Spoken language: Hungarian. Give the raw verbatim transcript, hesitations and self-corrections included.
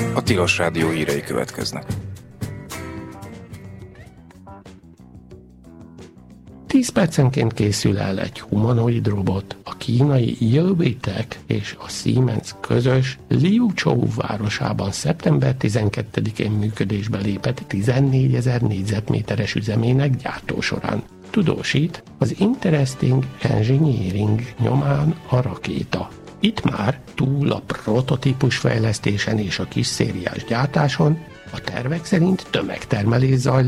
A Tilos Rádió hírei következnek. tíz percenként készül el egy humanoid robot, a kínai Youbi-Tech és a Siemens közös Liuzhou városában szeptember tizenkettedikén működésbe lépett tizennégyezer négyzetméteres üzemének gyártó során. Tudósít az Interesting Engineering nyomán a rakéta. Itt már túl a prototípus fejlesztésen és a kis szériás gyártáson, a tervek szerint tömegtermelés zajlik